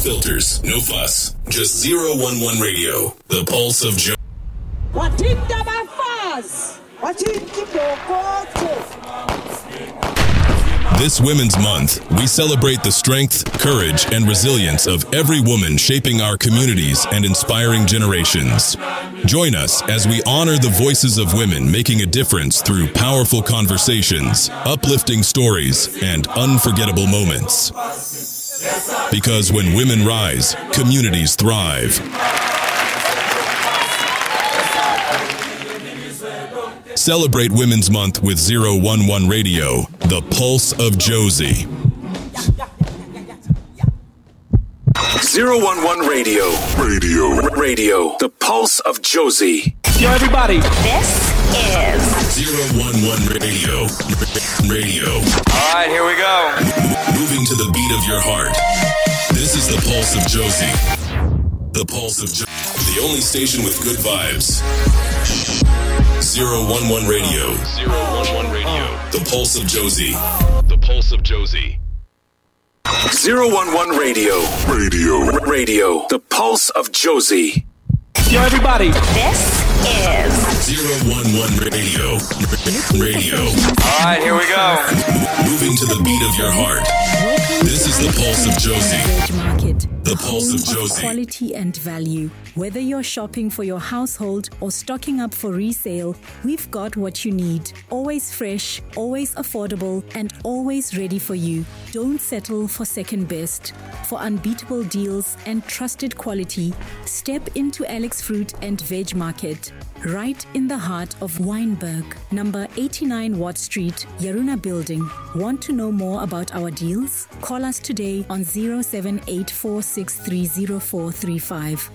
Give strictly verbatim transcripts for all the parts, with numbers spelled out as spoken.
filters, no fuss. Just zero one one Radio, the pulse of Joe. This Women's Month, we celebrate the strength, courage, and resilience of every woman shaping our communities and inspiring generations. Join us as we honor the voices of women making a difference through powerful conversations, uplifting stories, and unforgettable moments. Because when women rise, communities thrive. Celebrate Women's Month with zero one one Radio, the pulse of Josie. zero one one Radio. Radio. Radio. The pulse of Josie. Yo, everybody. This is zero one one Radio. Radio. All right, here we go. Moving to the beat of your heart. This is the pulse of Josie. The pulse of Josie. The only station with good vibes. zero one one Radio. zero one one Radio. The pulse of Josie. The pulse of Josie. zero one one Radio. Radio. Radio. The pulse of Josie. Yo, everybody. This is zero one one Radio. Radio. All right, here we go. Moving to the beat of your heart. This is the pulse of Josie. Market. The pulse of Home Josie. Quality and value. Whether you're shopping for your household or stocking up for resale, we've got what you need. Always fresh, always affordable, and always ready for you. Don't settle for second best. For unbeatable deals and trusted quality, step into Alex Fruit and Veg Market, right in the heart of Wynberg, number eighty-nine Watt Street, Yaruna Building. Want to know more about our deals? Call us today on zero seven eight four six three zero four three five.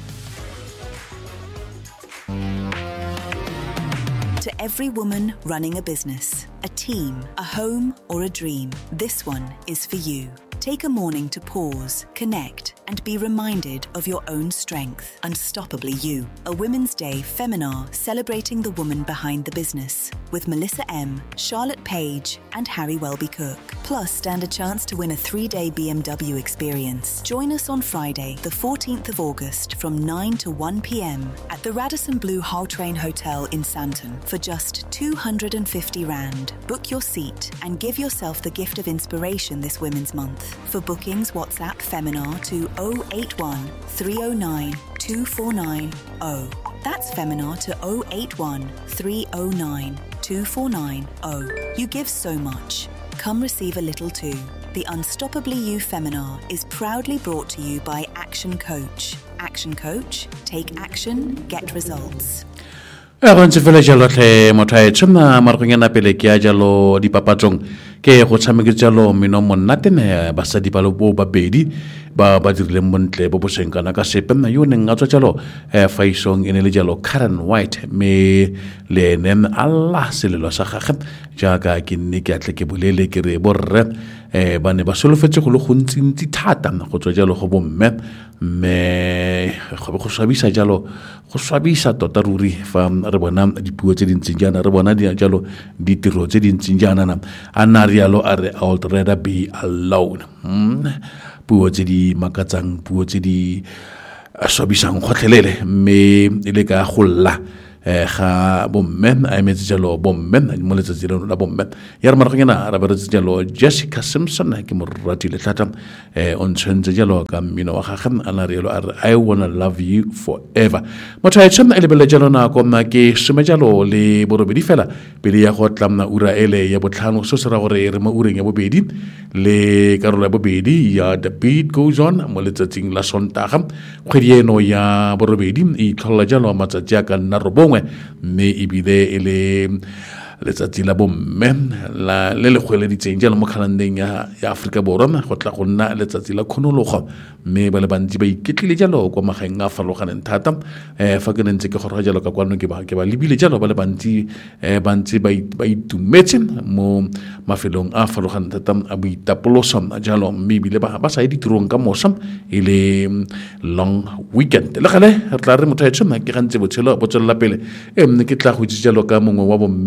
To every woman running a business, a team, a home, or a dream, this one is for you. Take a morning to pause, connect, and be reminded of your own strength. Unstoppably You, a Women's Day Feminar celebrating the woman behind the business, with Melissa M., Charlotte Page, and Harry Welby Cook. Plus, stand a chance to win a three-day B M W experience. Join us on Friday, the fourteenth of August, from nine to one p.m. at the Radisson Blu Hull Train Hotel in Sandton for just two hundred fifty rand. Book your seat and give yourself the gift of inspiration this Women's Month. For bookings, WhatsApp Feminar to zero eight one three zero nine two four nine zero. That's Feminar to zero eight one three zero nine two four nine zero. You give so much. Come receive a little too. The Unstoppably You Feminar is proudly brought to you by Action Coach. Action Coach, take action, get results. Re ntse fela jalo tle motho a etshema margonyana pele ke a jalo dipapatsong ke go tshameke jalo meno monnatene basadi ba lo bo babedi ba ba dirileng montle bo bosenkana ka sepe nna yo neng a tswa jalo eh faisong ene le jalo Karen White me le nem Allah selelo sa gagwe jaaka ke nne ke atle ke bolele ke re borre eh ba ne ba solofetse go le gontsintsi thata go tswa jalo go bomme me go go swabisa jalo go swabisa tota ruri fa re bona dipuo tse dintseng jana re bona di jalo ditiro tse dintseng jana na ana rialo are I would rather be alone puo tse di makatsang puo tse di swabisang gotlhelele me ile ka golla eh ga bomme a emetse jalo bomme mo letsatsi leno la bomme ya re maraganyana ra ba re jalo Jessica Simpson ke mo ratile tlata eh on tshwentse jalo ka mmino wa gagwe ana re lo I wanna love you forever motho a tsena ile bele jalo na go mna ke shome jalo le borobedi fela pele ya go tlamna ura ele ya botlhano so se ra gore re mo ureng ya bobedi le karolo ya bobedi ya The Beat Goes On mo letsatsing la Sontaga kgwedi eno ya borobedi e tlhola jalo matsatsi a ka nna robongwe me ibile ele letsatsi la bomme la le le kgwele ditseng jalo mo khalandeng ya ya Afrika Borwa go tla go nna letsatsi la khonologo me ba le bantsi ba iketlile jalo kwa magaeng a farologaneng thata eh fa ke ntse ke gore jalo ka kwano ke ba ke ba libile jalo ba le bantsi eh bantsi ba ba itumetse mo mafelong a farologaneng thata a boitapoloso jalo me bile ba ba sa ditirong ka mosam ile long weekend le gale re tla re motho a tsema ke gantse botshelo bo tswela pele e mne ke tla go itse jalo ka mongwe wa bomme ba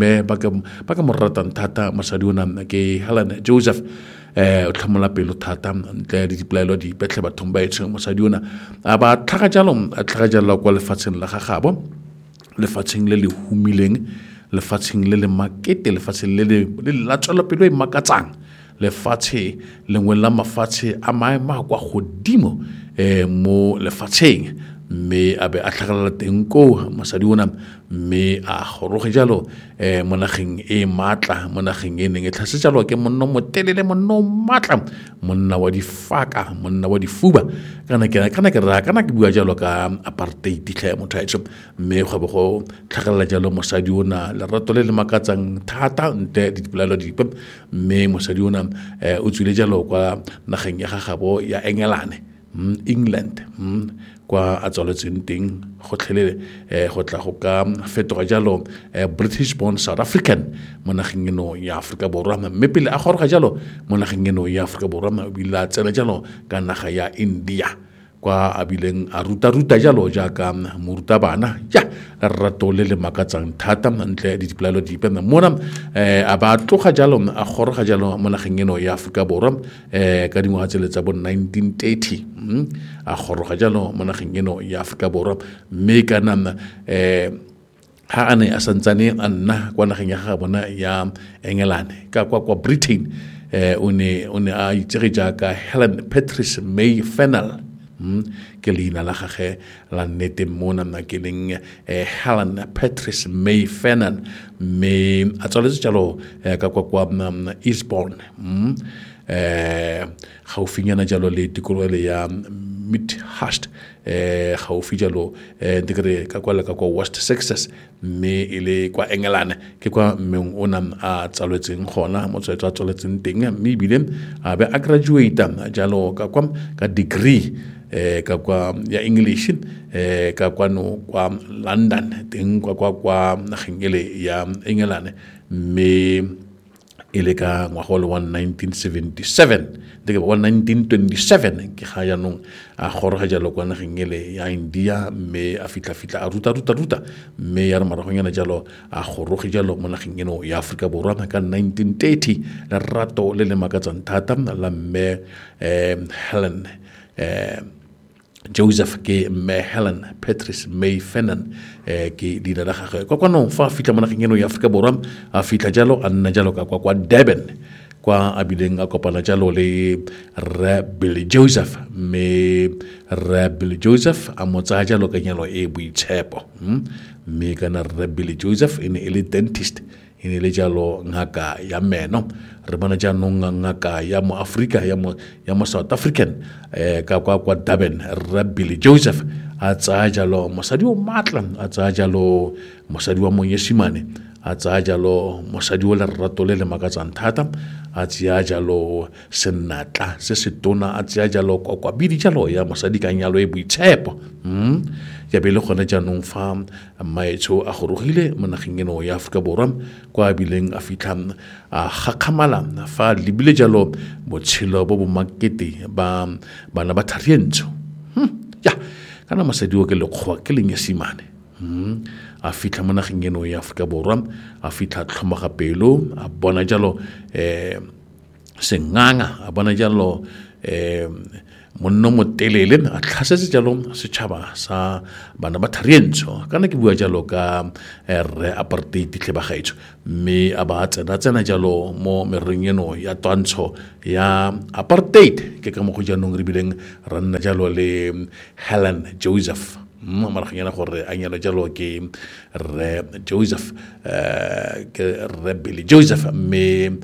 ka ba ka mo ratang thata mosadi ona ke Helen Joseph eh o tlhamola pelo thata ntle di dipelaelo di betle bathong ba etseng mosadi ona a ba tlhaga jalo a tlhaga jalo kwa lefatsheng la gagabo lefatsheng le le humileng lefatsheng le le makete lefatsheng le le la tswela pelo e makatsang lefatshe lengwe la mafatshe a maema kwa godimo eh mo lefatsheng me abe a tlhagala teng ko mosadi ona me a goroge jalo eh monageng e matla monageng e neng e tlhase jalo ke monno motelele monno matla monna wa difaka monna wa difuba kana ke kana ke ra kana ke bua jalo ka apartheid tlhe motho a etso me go be go tlhagala jalo mosadi ona le rato le le makatsang thata nte di dipolalo di me mosadi ona eh o tswile jalo kwa nageng ya gagabo ya Engelane England kwa a tswaletseng teng go tlhelele eh go tla go ka fetoga jalo British born South African monageng eno ya Afrika Borwa mme pele a goroga jalo monageng eno ya Afrika Borwa o bila tsena jalo ka naga ya India kwa abileng a ruta ruta jalo jaaka moruta bana ya rato le le makatsang thata ntle di dipolalo di pena mona eh a ba tloga jalo a goroga jalo monageng eno ya Afrika Borwa eh ka dingwaga tse tsa bo nineteen thirty a goroga jalo monageng eno ya Afrika Borwa mme kana eh ha ane a santsane a nna kwa nageng ya ga bona ya Engelane ka kwa kwa Britain eh o ne o ne a itsege jaaka Helen Patrice May Fennell ke leina la gage la nnete mona na ke leng Helen Patrice May Fennell me a tswaletse jalo ka kwa kwa Eastbourne eh gaufinyana jalo le tikolole ya Midhurst eh gaufi jalo eh digre ka kwa ka kwa West Sussex me ile kwa Engelane ke kwa meng ona a tswaletseng gona mo tswetsa tswaletseng teng me bile a be a graduate jalo ka kwa ka degree eh ka kwa ya English eh ka kwa no kwa London teng kwa kwa kwa nagengele ya Engelane me ile ka ngwagolo wa nineteen seventy-seven de wa nineteen twenty-seven ke ga ya nong a goroga jalo kwa nagengele ya India me a fitla fitla a ruta ruta ruta me ya re maragonyana jalo a goroge jalo mo nageng eno ya Afrika Borwa ka nineteen thirty la rato le le makatsang thata la me eh Helen eh Joseph ke me Helen Patrice May Fennell eh ke di la gagwe kwa kwa no fa fitla mo nageng eno ya Afrika Borwa a fitla jalo a nna jalo ka kwa kwa Durban kwa abileng a kopana jalo le Re Billy Joseph me Re Billy Joseph a motsa jalo ka nyalo e boitshepo me kana Re Billy Joseph ene ele dentist ene le jalo ngaka ya meno re bona jaanong ngaka ya mo Africa ya mo ya mo South African eh ka kwa kwa Durban Re Billy Joseph a tsaya jalo mosadi o matla a tsaya jalo mosadi wa Monyesimane a tsaya jalo mosadi o le rato le le makatsang thata a tsaya jalo senatla se se tona a tsaya jalo kwa kwa bidi jalo ya mosadi ka nyalo e boitshepo hm ya bele gona jaanong fa maetso a gorogile mo nageng eno ya Afrika Borwa kwa bileng a fitla a gakgamala fa libile jalo botshelo bo bo makete ba bana ba tharientso hm ya kana mosadi o ke le kgwa ke lenyesimane hm a fitla mo nageng eno ya Afrika Borwa a fitla tlhomaga pelo a bona jalo eh senganga a bona jalo eh monno motelele a tlhasetse jalo setšhaba sa bana ba tharientso kana ke bua jalo ka re apartheid tle ba gaetso me a ba tsena tsena jalo mo mereng eno ya twantsho ya apartheid ke ka mo go janong re bileng ra nna jalo le Helen Joseph mo maraganyana gore a nyalo jalo ke Re Joseph eh ke Re Billy Joseph me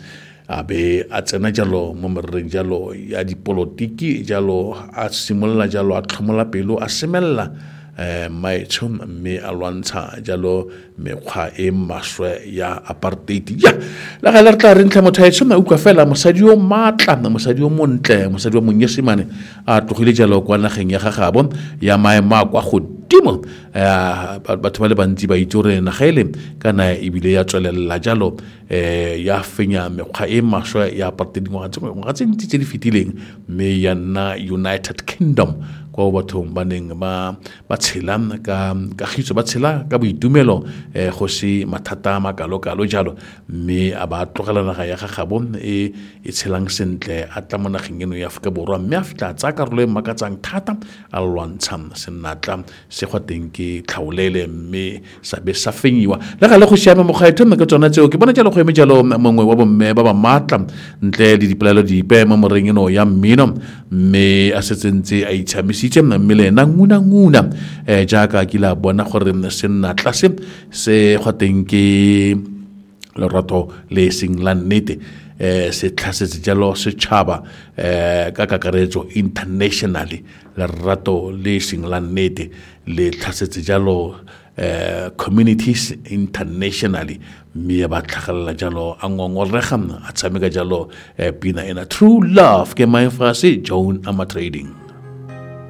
abe a tsena jalo mo mereng jalo ya dipolotiki jalo a simolla jalo a tlhomola pelo a semella eh maetso me a lwantsha jalo mekgwa e maswe ya apartheid ya la ga le tla re ntlha motho a etso ma ukwa fela mosadi o matla mosadi o montle mosadi wa Monyesimane a tlogile jalo kwa nageng ya gagabo ya maema kwa godimo eh batho ba le bantsi ba itore na gaele kana ibile ya tswelela jalo eh ya fenya mekgwa e maswe ya apartheid ngwa tse ngwa tse ntse di fitileng me ya na United Kingdom kwa bathong ba neng ba ba tshela ka ka khitso ba tshela ka boitumelo eh go se mathata makalo kalo jalo mme a ba tlogela naga ya gagabo e e tshelang sentle a tla monageng eno ya Afrika Borwa mme a fitla tsa karolo e makatsang thata a lwantshang senatla se go teng ke tlhaolele mme sa be sa fenyiwa le ga le go siame mo gaetho mme ke tsona tseo ke bona jalo go eme jalo mongwe wa bomme ba ba matla ntle le dipelaelo dipe mo moreng eno ya mmino mme a setsentse a itsamisitse mme le na nguna nguna eh jaaka ke la bona gore senatla se se go teng ke lorato le sing la nnete eh se tlhasetse jalo setšhaba eh ka kakaretso internationally lerato le sing la nnete le tlhasetse jalo eh communities internationally mme ba tlhagalla jalo a ngongorega a tshameka jalo pina ena True Love ke my frase Joan Ama Trading.